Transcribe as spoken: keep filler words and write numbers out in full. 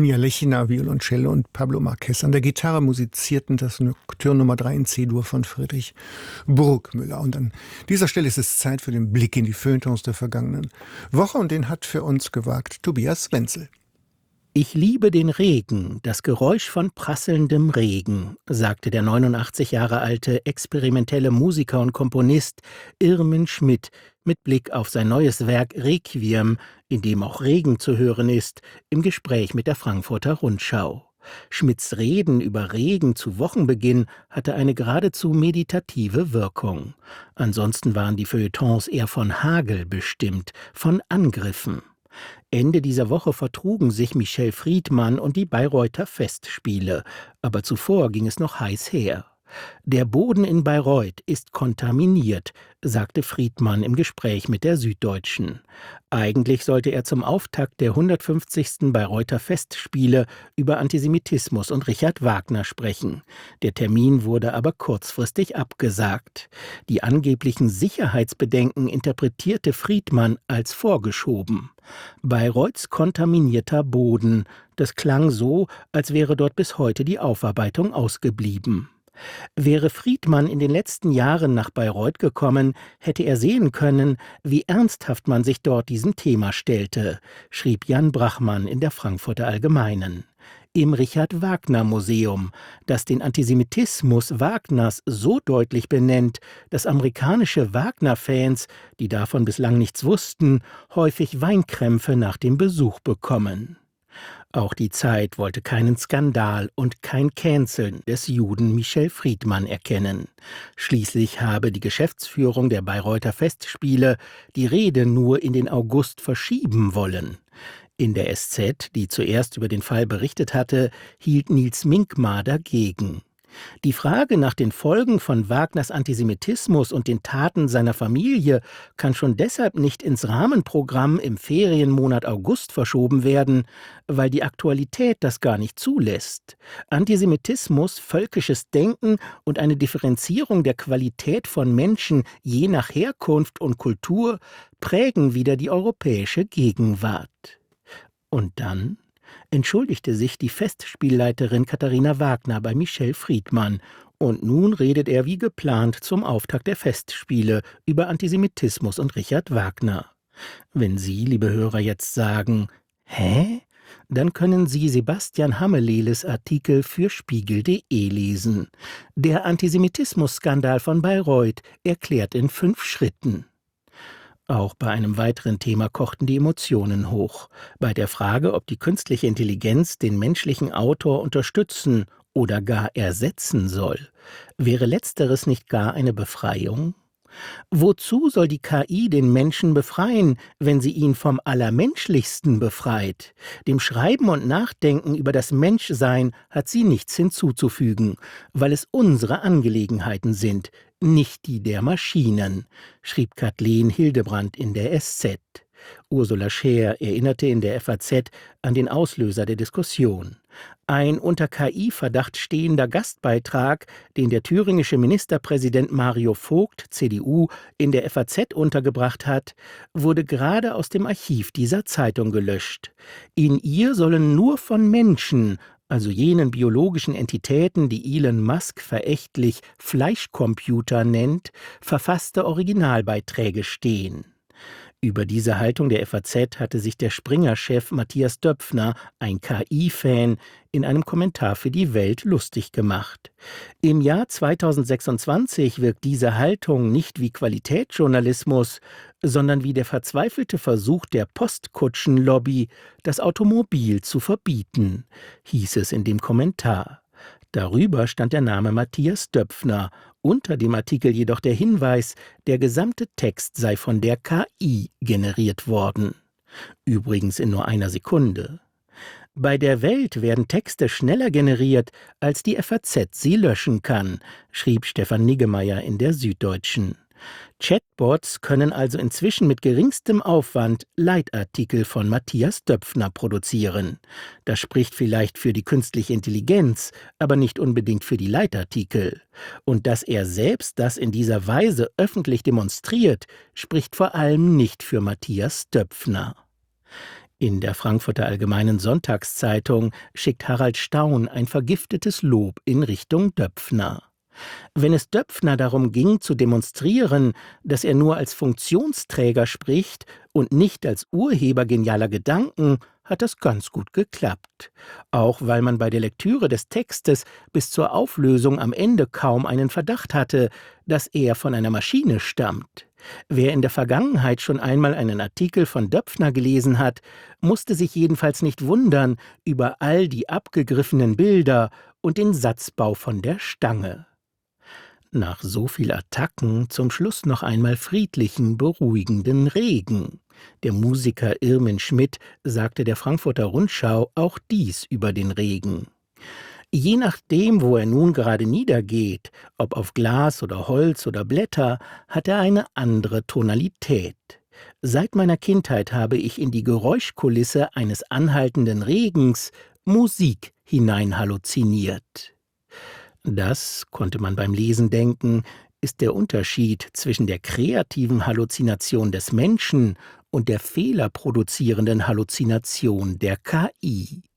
Anja Lechina, Violoncello und Pablo Marquez an der Gitarre musizierten das Nocturne Nummer drei in C-Dur von Friedrich Burgmüller. Und an dieser Stelle ist es Zeit für den Blick in die Feuilletons der vergangenen Woche, und den hat für uns gewagt Tobias Wenzel. »Ich liebe den Regen, das Geräusch von prasselndem Regen«, sagte der neunundachtzig Jahre alte experimentelle Musiker und Komponist Irmin Schmidt mit Blick auf sein neues Werk Requiem, in dem auch Regen zu hören ist, im Gespräch mit der Frankfurter Rundschau. Schmidts Reden über Regen zu Wochenbeginn hatte eine geradezu meditative Wirkung. Ansonsten waren die Feuilletons eher von Hagel bestimmt, von Angriffen. Ende dieser Woche vertrugen sich Michel Friedmann und die Bayreuther Festspiele, aber zuvor ging es noch heiß her. Der Boden in Bayreuth ist kontaminiert, sagte Friedmann im Gespräch mit der Süddeutschen. Eigentlich sollte er zum Auftakt der hundertfünfzigsten Bayreuther Festspiele über Antisemitismus und Richard Wagner sprechen. Der Termin wurde aber kurzfristig abgesagt. Die angeblichen Sicherheitsbedenken interpretierte Friedmann als vorgeschoben. Bayreuths kontaminierter Boden, das klang so, als wäre dort bis heute die Aufarbeitung ausgeblieben. Wäre Friedmann in den letzten Jahren nach Bayreuth gekommen, hätte er sehen können, wie ernsthaft man sich dort diesem Thema stellte, schrieb Jan Brachmann in der Frankfurter Allgemeinen. Im Richard-Wagner-Museum, das den Antisemitismus Wagners so deutlich benennt, dass amerikanische Wagner-Fans, die davon bislang nichts wussten, häufig Weinkrämpfe nach dem Besuch bekommen. Auch die Zeit wollte keinen Skandal und kein Canceln des Juden Michel Friedmann erkennen. Schließlich habe die Geschäftsführung der Bayreuther Festspiele die Rede nur in den August verschieben wollen. In der S Z, die zuerst über den Fall berichtet hatte, hielt Nils Minkmar dagegen. Die Frage nach den Folgen von Wagners Antisemitismus und den Taten seiner Familie kann schon deshalb nicht ins Rahmenprogramm im Ferienmonat August verschoben werden, weil die Aktualität das gar nicht zulässt. Antisemitismus, völkisches Denken und eine Differenzierung der Qualität von Menschen je nach Herkunft und Kultur prägen wieder die europäische Gegenwart. Und dann entschuldigte sich die Festspielleiterin Katharina Wagner bei Michel Friedmann, und nun redet er wie geplant zum Auftakt der Festspiele über Antisemitismus und Richard Wagner. Wenn Sie, liebe Hörer, jetzt sagen, hä? Dann können Sie Sebastian Hammeleles Artikel für Spiegel punkt de lesen. Der Antisemitismus-Skandal von Bayreuth erklärt in fünf Schritten. Auch bei einem weiteren Thema kochten die Emotionen hoch. Bei der Frage, ob die künstliche Intelligenz den menschlichen Autor unterstützen oder gar ersetzen soll. Wäre letzteres nicht gar eine Befreiung? Wozu soll die K I den Menschen befreien, wenn sie ihn vom Allermenschlichsten befreit? Dem Schreiben und Nachdenken über das Menschsein hat sie nichts hinzuzufügen, weil es unsere Angelegenheiten sind, nicht die der Maschinen, schrieb Kathleen Hildebrandt in der S Z. Ursula Scheer erinnerte in der F A Z an den Auslöser der Diskussion. Ein unter K I-Verdacht stehender Gastbeitrag, den der thüringische Ministerpräsident Mario Vogt, C D U, in der F A Z untergebracht hat, wurde gerade aus dem Archiv dieser Zeitung gelöscht. In ihr sollen nur von Menschen, also jenen biologischen Entitäten, die Elon Musk verächtlich Fleischcomputer nennt, verfasste Originalbeiträge stehen. Über diese Haltung der F A Z hatte sich der Springer-Chef Matthias Döpfner, ein K I-Fan, in einem Kommentar für die Welt lustig gemacht. Im Jahr zweitausendsechsundzwanzig wirkt diese Haltung nicht wie Qualitätsjournalismus, sondern wie der verzweifelte Versuch der Postkutschenlobby, das Automobil zu verbieten, hieß es in dem Kommentar. Darüber stand der Name Matthias Döpfner, unter dem Artikel jedoch der Hinweis, der gesamte Text sei von der K I generiert worden. Übrigens in nur einer Sekunde. Bei der Welt werden Texte schneller generiert, als die F A Z sie löschen kann, schrieb Stefan Niggemeier in der Süddeutschen. Chatbots können also inzwischen mit geringstem Aufwand Leitartikel von Matthias Döpfner produzieren. Das spricht vielleicht für die künstliche Intelligenz, aber nicht unbedingt für die Leitartikel. Und dass er selbst das in dieser Weise öffentlich demonstriert, spricht vor allem nicht für Matthias Döpfner. In der Frankfurter Allgemeinen Sonntagszeitung schickt Harald Staun ein vergiftetes Lob in Richtung Döpfner. Wenn es Döpfner darum ging, zu demonstrieren, dass er nur als Funktionsträger spricht und nicht als Urheber genialer Gedanken, hat das ganz gut geklappt. Auch weil man bei der Lektüre des Textes bis zur Auflösung am Ende kaum einen Verdacht hatte, dass er von einer Maschine stammt. Wer in der Vergangenheit schon einmal einen Artikel von Döpfner gelesen hat, musste sich jedenfalls nicht wundern über all die abgegriffenen Bilder und den Satzbau von der Stange. Nach so viel Attacken zum Schluss noch einmal friedlichen, beruhigenden Regen. Der Musiker Irmin Schmidt sagte der Frankfurter Rundschau auch dies über den Regen. Je nachdem, wo er nun gerade niedergeht, ob auf Glas oder Holz oder Blätter, hat er eine andere Tonalität. Seit meiner Kindheit habe ich in die Geräuschkulisse eines anhaltenden Regens Musik hinein halluziniert. Das, konnte man beim Lesen denken, ist der Unterschied zwischen der kreativen Halluzination des Menschen und der fehlerproduzierenden Halluzination der K I.